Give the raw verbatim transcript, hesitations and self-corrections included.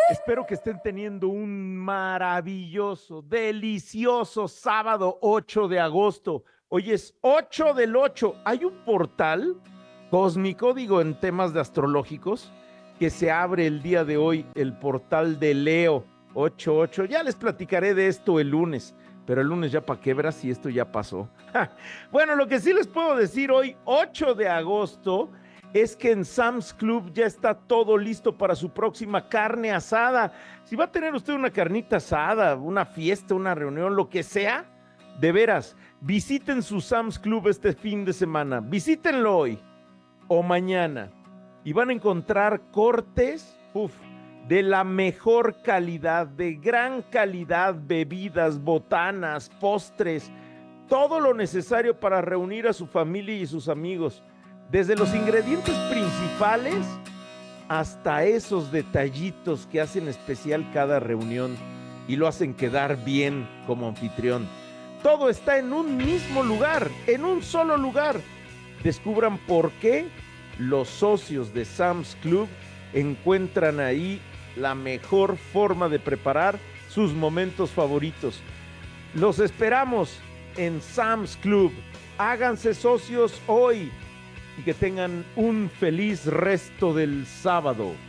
Espero que estén teniendo un maravilloso, delicioso sábado ocho de agosto. Hoy es ocho del ocho. Hay un portal cósmico, digo, en temas de astrológicos, que se abre el día de hoy, el portal de Leo ocho ocho. Ya les platicaré de esto el lunes, pero el lunes ya para qué verás si esto ya pasó. Bueno, lo que sí les puedo decir hoy, ocho de agosto, es que en Sam's Club ya está todo listo para su próxima carne asada. Si va a tener usted una carnita asada, una fiesta, una reunión, lo que sea, de veras, visiten su Sam's Club este fin de semana. Visítenlo hoy o mañana y van a encontrar cortes, uf, de la mejor calidad, de gran calidad, bebidas, botanas, postres, todo lo necesario para reunir a su familia y sus amigos, desde los ingredientes principales hasta esos detallitos que hacen especial cada reunión y lo hacen quedar bien como anfitrión. Todo está en un mismo lugar, en un solo lugar. Descubran por qué los socios de Sam's Club encuentran ahí la mejor forma de preparar sus momentos favoritos. Los esperamos en Sam's Club. Háganse socios hoy y que tengan un feliz resto del sábado.